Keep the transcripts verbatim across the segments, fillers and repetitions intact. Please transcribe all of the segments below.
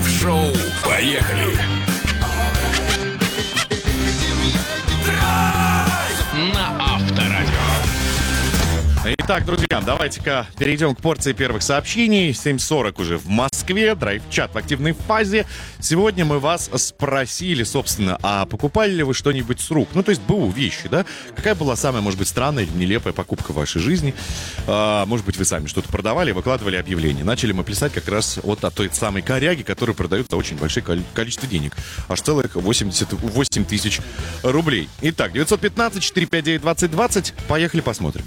Драйв-шоу. Поехали! Драйв! На Авторадио. Итак, друзья, давайте-ка перейдем к порции первых сообщений. семь сорок уже в Москве, драйв-чат в активной фазе. Сегодня мы вас спросили, собственно, а покупали ли вы что-нибудь с рук? Ну, то есть БУ вещи, да? Какая была самая, может быть, странная или нелепая покупка в вашей жизни? А, может быть, вы сами что-то продавали, выкладывали объявление. Начали мы плясать как раз вот от той самой коряги, которую продают за очень большое количество денег. Аж целых восемьдесят восемь тысяч рублей. Итак, девятьсот пятнадцать четыреста пятьдесят девять двадцать двадцать. Поехали, посмотрим.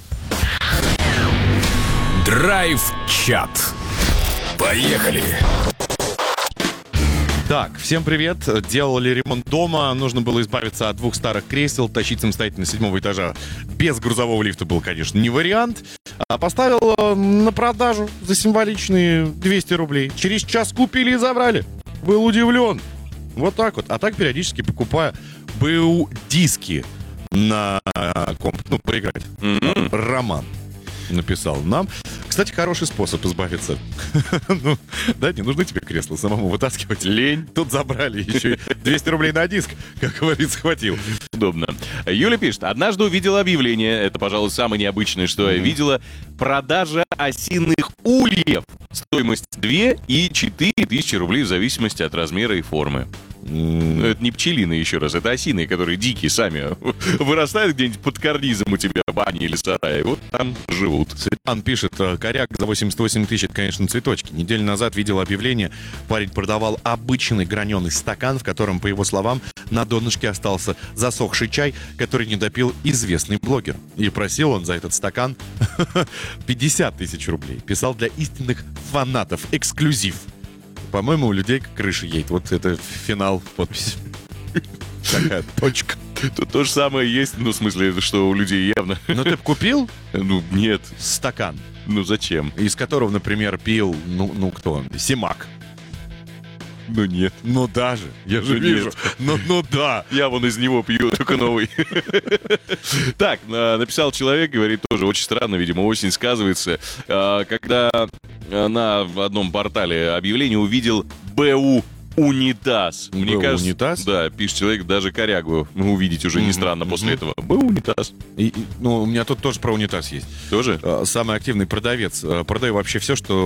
Драйв-чат. Поехали! Так, всем привет. Делали ремонт дома. Нужно было избавиться от двух старых кресел. Тащить самостоятельно с седьмого этажа без грузового лифта был, конечно, не вариант. А поставил на продажу за символичные двести рублей. Через час купили и забрали. Был удивлен. Вот так вот. А так периодически покупаю БУ-диски на комп. Ну, поиграть. Mm-hmm. Роман написал нам. Кстати, хороший способ избавиться. Ну, да, не нужны тебе кресла самому вытаскивать. Лень. Тут забрали еще и двести рублей на диск, как говорится, хватил. Удобно. Юля пишет. Однажды увидела объявление, это, пожалуй, самое необычное, что я видела. Продажа осиных ульев. Стоимость две и четыре тысячи рублей в зависимости от размера и формы. Это не пчелиные, еще раз, это осиные, которые дикие сами вырастают где-нибудь под карнизом у тебя в бане или сарае. Вот там живут. Светлана пишет, коряк за восемьдесят восемь тысяч, это, конечно, цветочки. Неделю назад видел объявление, парень продавал обычный граненый стакан, в котором, по его словам, на донышке остался засохший чай, который не допил известный блогер. И просил он за этот стакан пятьдесят тысяч рублей. Писал для истинных фанатов. Эксклюзив. По-моему, у людей крыша едет. Вот это финал, подпись. Такая точка. Тут то же самое есть, ну, в смысле, что у людей явно. Ну, ты бы купил? Ну, нет. Стакан. Ну, зачем? Из которого, например, пил, ну, ну кто? Симак. Ну, нет. Ну, даже. Я же Ну, вижу. нет. Ну, ну, да. Я вон из него пью, только новый. Так, написал человек, говорит, тоже очень странно, видимо, осень сказывается. Когда на одном портале объявление увидел БУ унитаз. Мне БУ кажется, унитаз? Да, пишет человек, даже корягу увидеть уже не странно после этого. БУ унитаз. И, и, ну, у меня тут тоже про унитаз есть. Тоже? Самый активный продавец. Продаю вообще все, что